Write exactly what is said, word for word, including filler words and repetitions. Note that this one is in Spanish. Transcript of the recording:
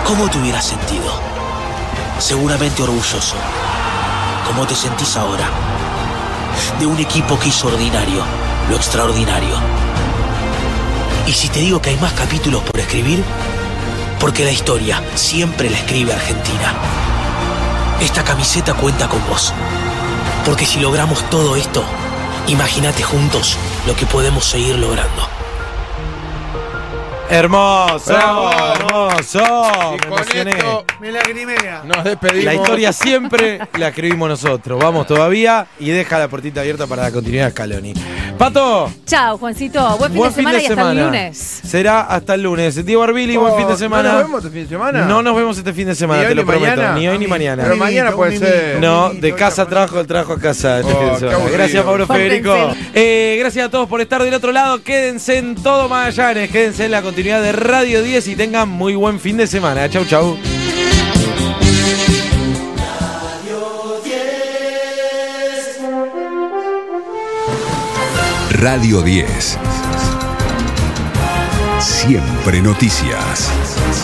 ¿cómo te hubieras sentido? Seguramente orgulloso, como te sentís ahora, de un equipo que hizo ordinario lo extraordinario. Y si te digo que hay más capítulos por escribir, porque la historia siempre la escribe Argentina. Esta camiseta cuenta con vos, porque si logramos todo esto, imagínate juntos lo que podemos seguir logrando. Hermoso, Bravo. hermoso. Y Me con emocioné. esto Me lagrimea. nos despedimos. La historia siempre la escribimos nosotros. Vamos todavía y deja la puertita abierta para la continuidad de Scaloni. Pato, Chao, Juancito. Buen fin buen de semana y hasta el semana. lunes. Será hasta el lunes. Diego Arbili, buen Oh, fin de semana. ¿No nos vemos este fin de semana? No nos vemos este fin de semana, ¿Ni hoy te lo ni prometo. mañana? Ni hoy ni mañana. Pero mañana Un puede mimito, ser. un No, mimito, de una casa cosa. trabajo, el trabajo a casa. este Oh, fin de qué semana. aburrido. Gracias, Pablo Pórtense. Federico. Eh, gracias a todos por estar del otro lado. Quédense en todo Magallanes. Quédense en la continuidad de Radio diez y tengan muy buen fin de semana. Chau, chau. Radio diez. Siempre noticias.